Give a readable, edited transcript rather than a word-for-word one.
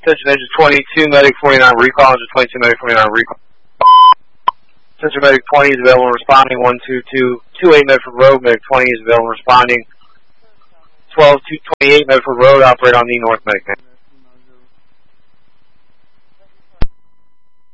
Attention engine 22, medic 49 recall, engine 22, medic 49 recall. Attention medic 20 is available and responding, 12228 Medford Road, medic 20 is available and responding, 12228 Medford Road, operate on the North medic.